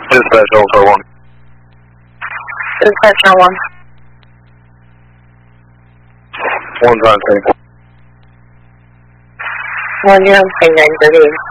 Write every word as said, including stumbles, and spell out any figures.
Dispatch Alpha one. Dispatch on one. One time, twenty-four. One, you're on Pine nine thirty.